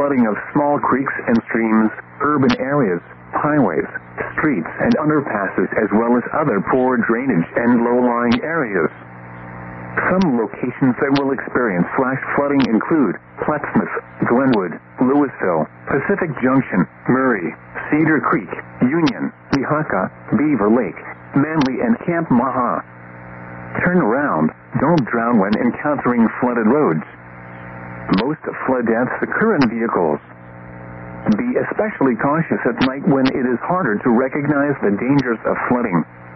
flooding of small creeks and streams, urban areas, highways, streets, and underpasses, as well as other poor drainage and low-lying areas. Some locations that will experience flash flooding include Plattsmouth, Glenwood, Louisville, Pacific Junction, Murray, Cedar Creek, Union, Weehawken, Beaver Lake, Manly, and Camp Maha. Turn around. Don't drown when encountering flooded roads. Most flood deaths occur in vehicles. Be especially cautious at night when it is harder to recognize the dangers of flooding.